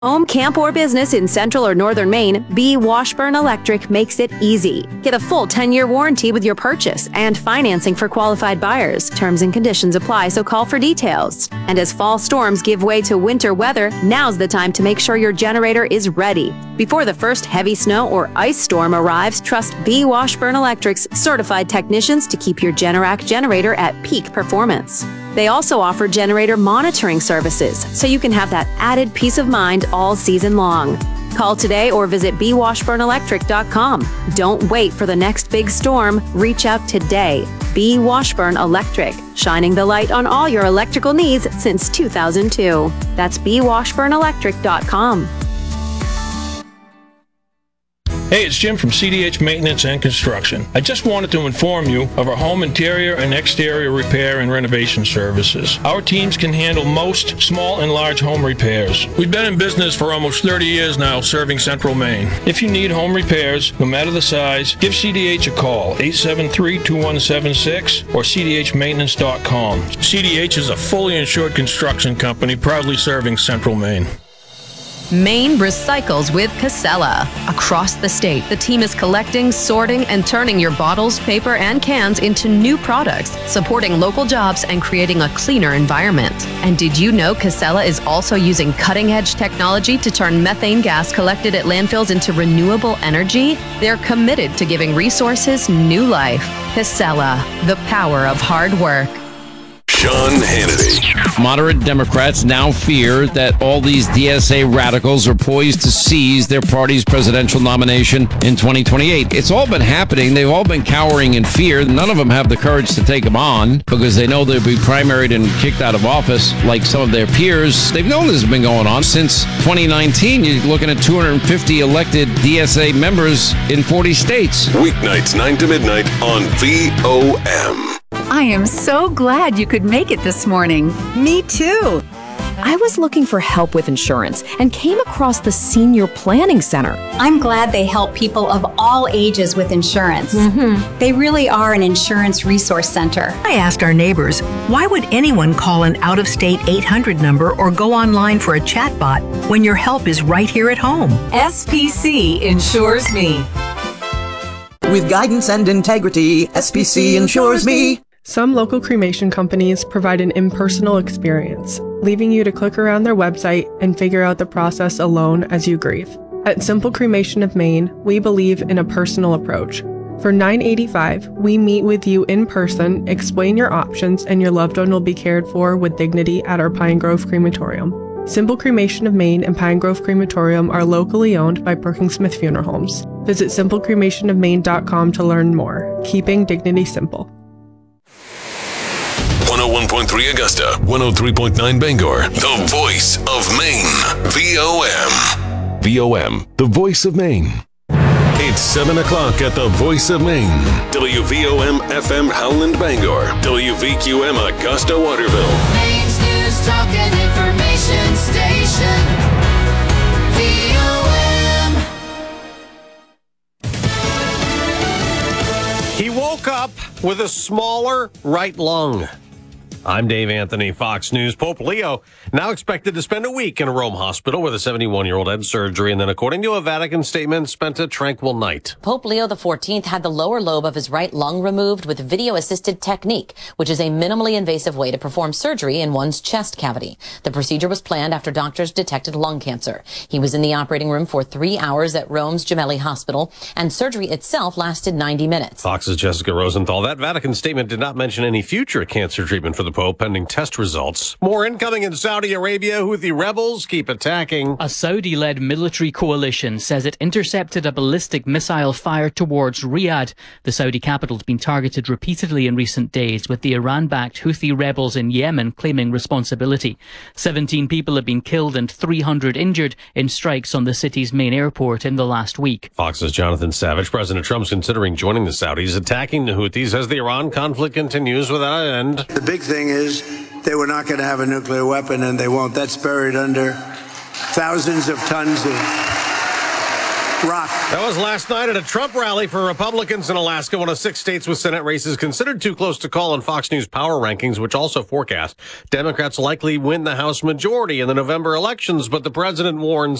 Home, camp, or business in Central or Northern Maine, B. Washburn Electric makes it easy. Get a full 10-year warranty with your purchase and financing for qualified buyers. Terms and conditions apply, so call for details. And as fall storms give way to winter weather, now's the time to make sure your generator is ready. Before the first heavy snow or ice storm arrives, trust B. Washburn Electric's certified technicians to keep your Generac generator at peak performance. They also offer generator monitoring services, so you can have that added peace of mind all season long. Call today or visit bwashburnelectric.com. Don't wait for the next big storm. Reach out today. B. Washburn Electric, shining the light on all your electrical needs since 2002. That's bwashburnelectric.com. Hey, it's Jim from CDH Maintenance and Construction. I just wanted to inform you of our home interior and exterior repair and renovation services. Our teams can handle most small and large home repairs. We've been in business for almost 30 years now, serving Central Maine. If you need home repairs, no matter the size, give CDH a call, 873-2176 or cdhmaintenance.com. CDH is a fully insured construction company proudly serving Central Maine. Maine recycles with Casella. Across the state, the team is collecting, sorting, and turning your bottles, paper, and cans into new products, supporting local jobs and creating a cleaner environment. And did you know Casella is also using cutting-edge technology to turn methane gas collected at landfills into renewable energy? They're committed to giving resources new life. Casella, the power of hard work. Sean Hannity. Moderate Democrats now fear that all these DSA radicals are poised to seize their party's presidential nomination in 2028. It's all been happening. They've all been cowering in fear. None of them have the courage to take them on because they know they'll be primaried and kicked out of office like some of their peers. They've known this has been going on since 2019. You're looking at 250 elected DSA members in 40 states. Weeknights 9 to midnight on VOM. I am so glad you could make it this morning. Me too. I was looking for help with insurance and came across the Senior Planning Center. I'm glad they help people of all ages with insurance. They really are an insurance resource center. I asked our neighbors, why would anyone call an out-of-state 800 number or go online for a chatbot when your help is right here at home? SPC insures me. With guidance and integrity, SPC insures me. Some local cremation companies provide an impersonal experience, leaving you to click around their website and figure out the process alone as you grieve. At Simple Cremation of Maine, we believe in a personal approach. For $9.85, we meet with you in person, explain your options, and your loved one will be cared for with dignity at our Pine Grove Crematorium. Simple Cremation of Maine and Pine Grove Crematorium are locally owned by Perkinsmith Funeral Homes. Visit simplecremationofmaine.com to learn more. Keeping dignity simple. 101.3 Augusta, 103.9 Bangor, the voice of Maine, VOM. VOM, the voice of Maine. It's 7 o'clock at the voice of Maine. WVOM FM Howland Bangor, WVQM Augusta Waterville. Maine's news, talk and information station, VOM. He woke up with a smaller right lung. I'm Dave Anthony, Fox News. Pope Leo now expected to spend a week in a Rome hospital where the 71-year-old had surgery and then, according to a Vatican statement, spent a tranquil night. Pope Leo XIV had the lower lobe of his right lung removed with video-assisted technique, which is a minimally invasive way to perform surgery in one's chest cavity. The procedure was planned after doctors detected lung cancer. He was in the operating room for 3 hours at Rome's Gemelli Hospital, and surgery itself lasted 90 minutes. Fox's Jessica Rosenthal. That Vatican statement did not mention any future cancer treatment for the Pope pending test results. More incoming in Saudi Arabia. Houthi rebels keep attacking. A Saudi-led military coalition says it intercepted a ballistic missile fired towards Riyadh. The Saudi capital has been targeted repeatedly in recent days, with the Iran-backed Houthi rebels in Yemen claiming responsibility. 17 people have been killed and 300 injured in strikes on the city's main airport in the last week. Fox's Jonathan Savage. President Trump's considering joining the Saudis, attacking the Houthis as the Iran conflict continues without end. The big thing is they were not going to have a nuclear weapon, and they won't. That's buried under thousands of tons of Rock. That was last night at a Trump rally for Republicans in Alaska, one of 6 states with Senate races considered too close to call in Fox News power rankings, which also forecast Democrats likely win the House majority in the November elections, but the president warns